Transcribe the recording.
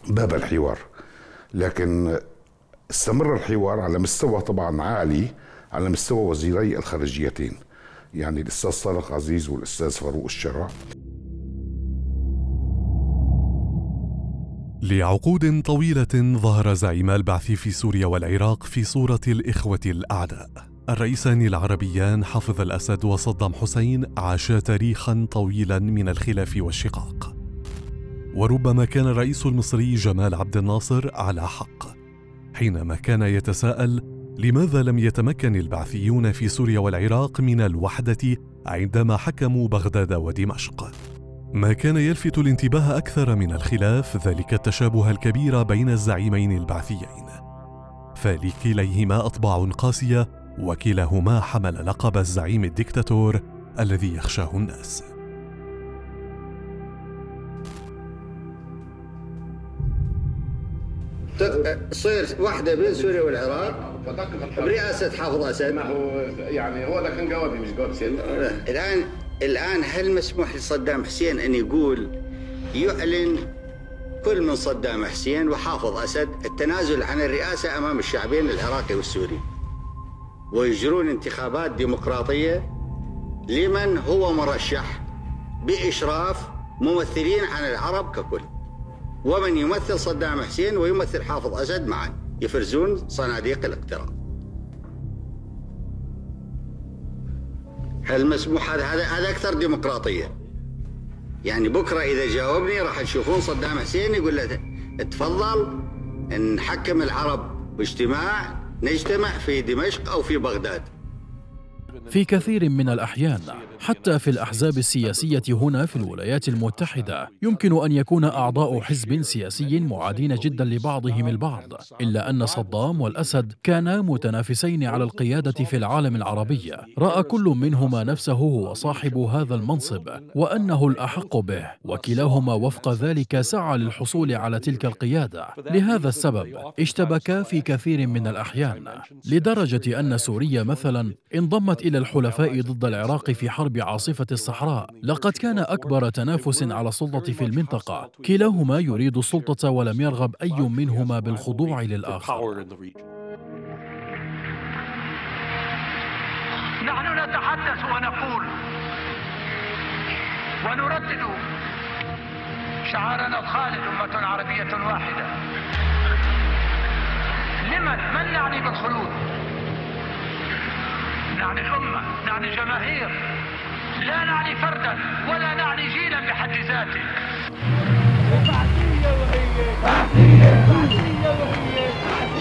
باب الحوار، لكن استمر الحوار على مستوى طبعا عالي، على مستوى وزيري الخارجيتين، يعني الأستاذ طارق عزيز والأستاذ فاروق الشرع. لعقود طويلة ظهر زعيم البعث في سوريا والعراق في صورة الإخوة الأعداء. الرئيسان العربيان حافظ الأسد وصدام حسين عاشا تاريخا طويلا من الخلاف والشقاق، وربما كان الرئيس المصري جمال عبد الناصر على حق حينما كان يتساءل لماذا لم يتمكن البعثيون في سوريا والعراق من الوحدة عندما حكموا بغداد ودمشق. ما كان يلفت الانتباه أكثر من الخلاف ذلك التشابه الكبير بين الزعيمين البعثيين، فلكليهما أطباع قاسية، وكلاهما حمل لقب الزعيم الدكتاتور الذي يخشاه الناس. تصير واحدة بين سوريا والعراق برئاسة حافظ أسد. ما هو يعني هو ده كان جوابي مش جواب سيادة. الآن هل مسموح لصدام حسين أن يقول يعلن كل من صدام حسين وحافظ أسد التنازل عن الرئاسة أمام الشعبين العراقي والسوري، ويجرون انتخابات ديمقراطية لمن هو مرشح بإشراف ممثلين عن العرب ككل، ومن يمثل صدام حسين ويمثل حافظ أسد معا يفرزون صناديق الاقتراع؟ هل مسموح هذا أكثر ديمقراطية؟ يعني بكرة إذا جاوبني راح تشوفون صدام حسين يقول له تفضل نحكم العرب باجتماع، نجتمع في دمشق أو في بغداد. في كثير من الأحيان حتى في الأحزاب السياسية هنا في الولايات المتحدة يمكن أن يكون أعضاء حزب سياسي معادين جدا لبعضهم البعض، إلا أن صدام والأسد كانا متنافسين على القيادة في العالم العربي. رأى كل منهما نفسه هو صاحب هذا المنصب وأنه الأحق به، وكلاهما وفق ذلك سعى للحصول على تلك القيادة. لهذا السبب اشتبكا في كثير من الأحيان، لدرجة أن سوريا مثلا انضمت إلى الحلفاء ضد العراق في حرب عاصفة الصحراء. لقد كان أكبر تنافس على السلطة في المنطقة، كلاهما يريد السلطة ولم يرغب أي منهما بالخضوع للآخر. نحن نتحدث ونقول ونردد شعارنا الخالد أمة عربية واحدة. من نعني بالخلود؟ نعني الأمة، نعني الجماهير، لا نعني فردا ولا نعني جيلا بحد ذاته.